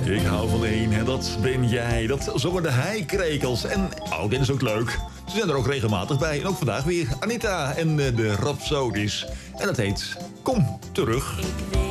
Ik hou van één en dat ben jij. Dat zongen de heikrekels. En oh, dit is ook leuk. Ze zijn er ook regelmatig bij. En ook vandaag weer Anita en de Rhapsodies. En dat heet Kom terug. Ik weet